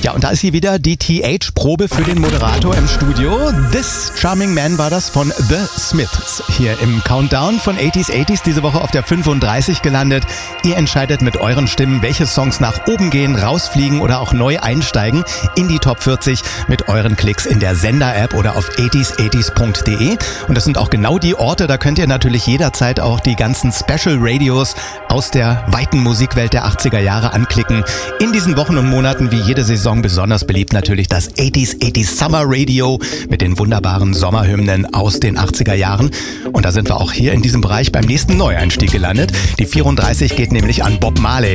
Ja, und da ist sie wieder, die TH-Probe für den Moderator im Studio. This Charming Man war das von The Smiths. Hier im Countdown von 80s, diese Woche auf der 35 gelandet. Ihr entscheidet mit euren Stimmen, welche Songs nach oben gehen, rausfliegen oder auch neu einsteigen in die Top 40 mit euren Klicks in der Sender-App oder auf 80s80s.de. Und das sind auch genau die Orte, da könnt ihr natürlich jederzeit auch die ganzen Special Radios aus der weiten Musikwelt der 80er Jahre anklicken. In diesen Wochen und Monaten wie jede Saison besonders beliebt natürlich das 80s Summer Radio mit den wunderbaren Sommerhymnen aus den 80er Jahren. Und da sind wir auch hier in diesem Bereich beim nächsten Neueinstieg gelandet. Die 34 geht nämlich an Bob Marley.